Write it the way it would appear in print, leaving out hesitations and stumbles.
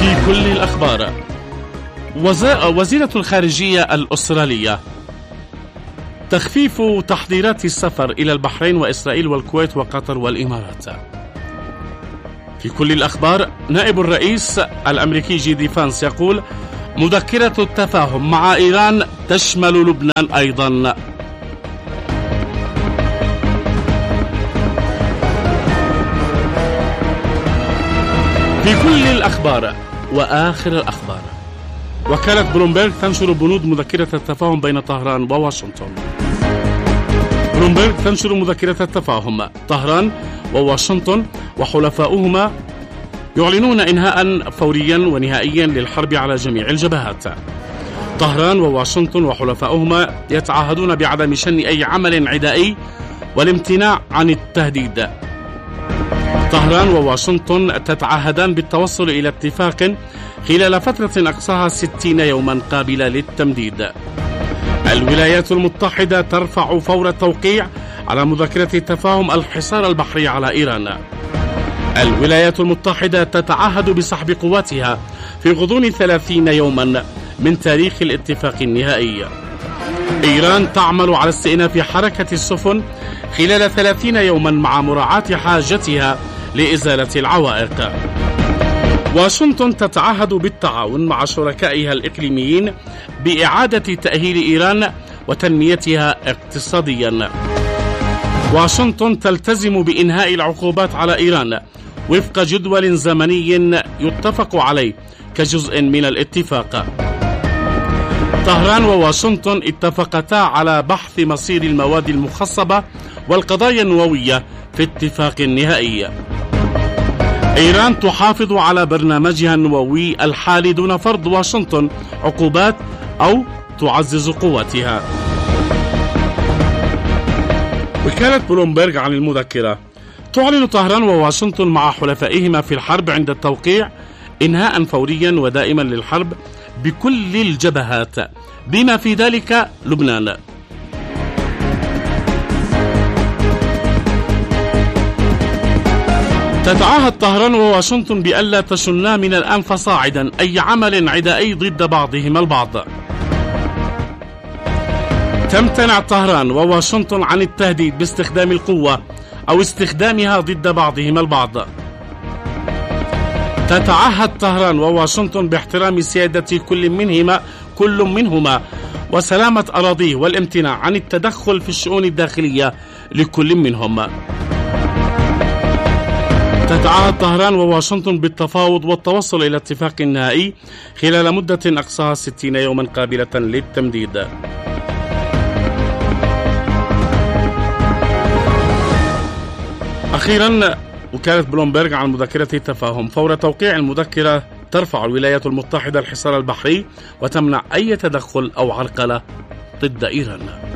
في كل الأخبار. وزيرة الخارجية الأسترالية تخفيف تحضيرات السفر إلى البحرين وإسرائيل والكويت وقطر والإمارات. في كل الأخبار، نائب الرئيس الأمريكي جي دي فانس يقول مذكرة التفاهم مع إيران تشمل لبنان أيضا. في كل الأخبار وآخر الأخبار، وكالة بلومبرغ تنشر بنود مذكرة التفاهم بين طهران وواشنطن. بلومبرغ تنشر مذكرة التفاهم. طهران وواشنطن وحلفاؤهما يعلنون إنهاء فوريا ونهائيا للحرب على جميع الجبهات. طهران وواشنطن وحلفاؤهما يتعهدون بعدم شن أي عمل عدائي والامتناع عن التهديد. طهران وواشنطن تتعهدان بالتوصل إلى اتفاق خلال فترة أقصاها 60 يوما قابلة للتمديد. الولايات المتحدة ترفع فور التوقيع على مذكرة التفاهم الحصار البحري على إيران. الولايات المتحدة تتعهد بسحب قواتها في غضون 30 يوما من تاريخ الاتفاق النهائي. إيران تعمل على استئناف حركة السفن خلال 30 يوما مع مراعاة حاجتها لإزالة العوائق. واشنطن تتعهد بالتعاون مع شركائها الإقليميين بإعادة تأهيل إيران وتنميتها اقتصاديا. واشنطن تلتزم بإنهاء العقوبات على إيران وفق جدول زمني يتفق عليه كجزء من الاتفاق. طهران وواشنطن اتفقتا على بحث مصير المواد المخصبة والقضايا النووية في اتفاق نهائي. إيران تحافظ على برنامجها النووي الحالي دون فرض واشنطن عقوبات أو تعزز قوتها. وكالة بلومبرغ عن المذكرة تعلن طهران وواشنطن مع حلفائهما في الحرب عند التوقيع إنهاء فوريا ودائما للحرب بكل الجبهات بما في ذلك لبنان. تتعهد طهران وواشنطن بألا تشنا من الآن فصاعدا أي عمل عدائي ضد بعضهما البعض. تمتنع طهران وواشنطن عن التهديد باستخدام القوة أو استخدامها ضد بعضهما البعض. تتعهد طهران وواشنطن باحترام سيادة كل منهما وسلامة أراضيه والامتناع عن التدخل في الشؤون الداخلية لكل منهم. تتعهد طهران وواشنطن بالتفاوض والتوصل إلى اتفاق نهائي خلال مدة أقصاها 60 يوما قابلة للتمديد. أخيرا، وكالة بلومبرغ عن مذكرة التفاهم. فور توقيع المذكرة ترفع الولايات المتحدة الحصار البحري وتمنع أي تدخل أو عرقلة ضد إيران.